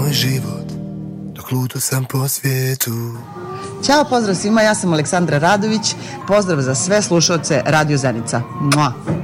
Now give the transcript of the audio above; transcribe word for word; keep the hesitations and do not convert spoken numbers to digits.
moj život dok luto sam po svijetu. Ćao, pozdrav svima, ja sam Aleksandra Radović. Pozdrav za sve slušalce Radio Zenica. Mua.